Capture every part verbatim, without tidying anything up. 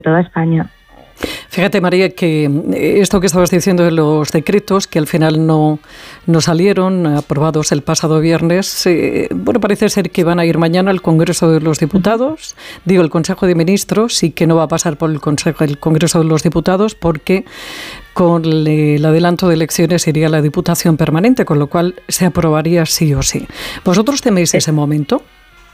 toda España. Fíjate, María, que esto que estabas diciendo de los decretos, que al final no, no salieron, aprobados el pasado viernes, eh, bueno, parece ser que van a ir mañana al Congreso de los Diputados, digo, el Consejo de Ministros, y que no va a pasar por el Consejo, el Congreso de los Diputados, porque con el adelanto de elecciones iría a la Diputación Permanente, con lo cual se aprobaría sí o sí. ¿Vosotros teméis ese momento?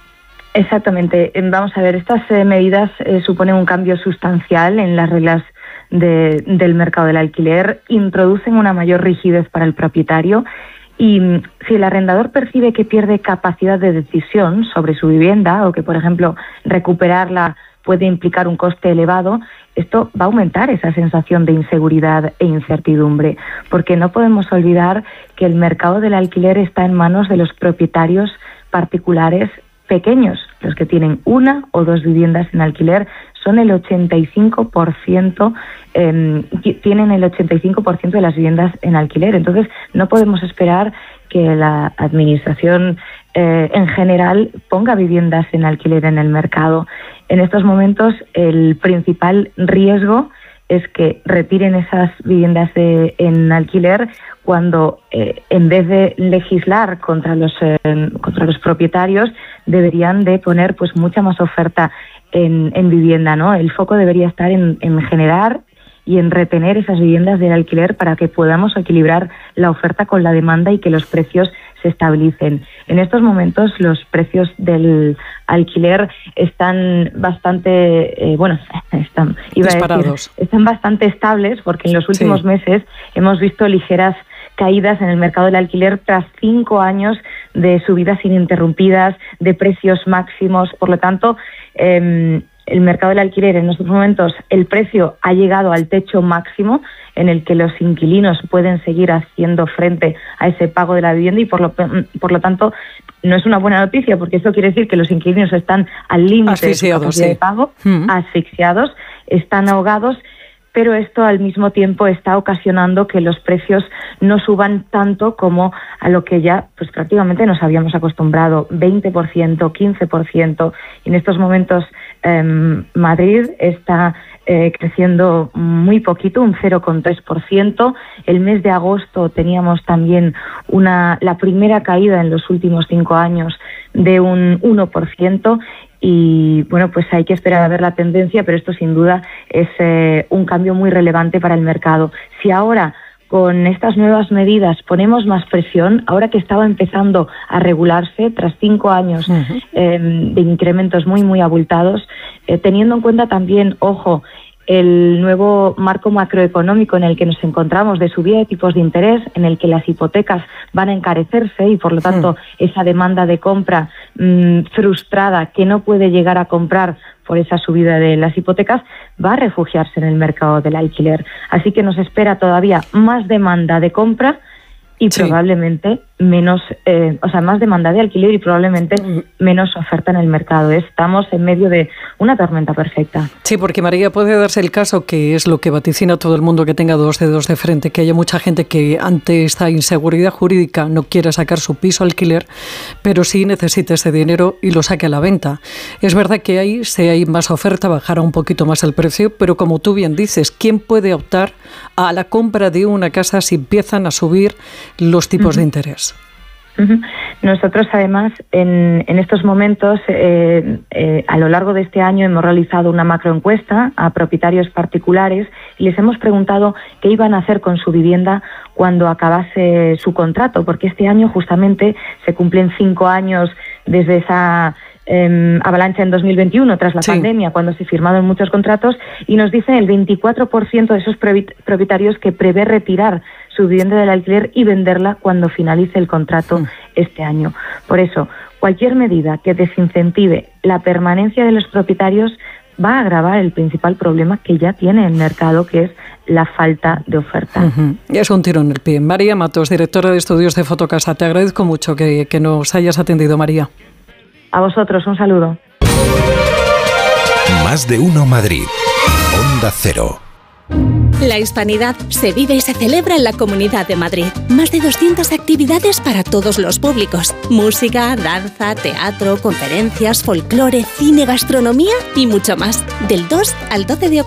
Exactamente. Vamos a ver, estas eh, medidas eh, suponen un cambio sustancial en las reglas de, del mercado del alquiler, introducen una mayor rigidez para el propietario y mm, si el arrendador percibe que pierde capacidad de decisión sobre su vivienda o que, por ejemplo, recuperarla puede implicar un coste elevado, esto va a aumentar esa sensación de inseguridad e incertidumbre, porque no podemos olvidar que el mercado del alquiler está en manos de los propietarios particulares pequeños, los que tienen una o dos viviendas en alquiler, son el ochenta y cinco por ciento, eh, tienen el ochenta y cinco por ciento de las viviendas en alquiler. Entonces, no podemos esperar que la administración eh, en general ponga viviendas en alquiler en el mercado. En estos momentos, el principal riesgo es que retiren esas viviendas de, en alquiler cuando eh, en vez de legislar contra los eh, contra los propietarios deberían de poner pues mucha más oferta en, en vivienda, ¿no? El foco debería estar en, en generar y en retener esas viviendas del alquiler para que podamos equilibrar la oferta con la demanda y que los precios se estabilicen. En estos momentos los precios del alquiler están bastante, eh, bueno, están, iba a decir, están bastante estables porque en los últimos sí. meses hemos visto ligeras caídas en el mercado del alquiler tras cinco años de subidas ininterrumpidas, de precios máximos. Por lo tanto, eh, el mercado del alquiler en estos momentos, el precio ha llegado al techo máximo en el que los inquilinos pueden seguir haciendo frente a ese pago de la vivienda y por lo, por lo tanto no es una buena noticia porque eso quiere decir que los inquilinos están al límite de su capacidad de pago, mm. asfixiados, están ahogados, pero esto al mismo tiempo está ocasionando que los precios no suban tanto como a lo que ya pues prácticamente nos habíamos acostumbrado, veinte por ciento, quince por ciento. Y en estos momentos eh, Madrid está eh, creciendo muy poquito, un cero coma tres por ciento. El mes de agosto teníamos también una la primera caída en los últimos cinco años de un uno por ciento. Y bueno, pues hay que esperar a ver la tendencia, pero esto sin duda es eh, un cambio muy relevante para el mercado. Si ahora con estas nuevas medidas ponemos más presión, ahora que estaba empezando a regularse tras cinco años uh-huh. eh, de incrementos muy muy abultados, eh, teniendo en cuenta también, ojo, el nuevo marco macroeconómico en el que nos encontramos de subida de tipos de interés, en el que las hipotecas van a encarecerse y por lo tanto sí. esa demanda de compra mmm, frustrada que no puede llegar a comprar por esa subida de las hipotecas va a refugiarse en el mercado del alquiler. Así que nos espera todavía más demanda de compra y sí. probablemente menos, eh, o sea, más demanda de alquiler y probablemente menos oferta en el mercado. Estamos en medio de una tormenta perfecta. Sí, porque María, puede darse el caso, que es lo que vaticina todo el mundo que tenga dos dedos de frente, que haya mucha gente que ante esta inseguridad jurídica no quiera sacar su piso a alquiler, pero sí necesita ese dinero y lo saque a la venta. Es verdad que ahí, si hay más oferta, bajará un poquito más el precio, pero como tú bien dices, ¿quién puede optar a la compra de una casa si empiezan a subir los tipos uh-huh. de interés? Uh-huh. Nosotros, además, en, en estos momentos, eh, eh, a lo largo de este año, hemos realizado una macroencuesta a propietarios particulares y les hemos preguntado qué iban a hacer con su vivienda cuando acabase su contrato, porque este año justamente se cumplen cinco años desde esa eh, avalancha en dos mil veintiuno, tras la sí. pandemia, cuando se firmaron muchos contratos, y nos dice el veinticuatro por ciento de esos propietarios que prevé retirar su vivienda del alquiler y venderla cuando finalice el contrato mm. este año. Por eso, cualquier medida que desincentive la permanencia de los propietarios va a agravar el principal problema que ya tiene el mercado, que es la falta de oferta. Uh-huh. Es un tiro en el pie. María Matos, directora de estudios de Fotocasa, te agradezco mucho que, que nos hayas atendido, María. A vosotros, un saludo. Más de uno Madrid. Onda Cero. La hispanidad se vive y se celebra en la Comunidad de Madrid. Más de doscientas actividades para todos los públicos. Música, danza, teatro, conferencias, folclore, cine, gastronomía y mucho más. Del dos al doce de octubre.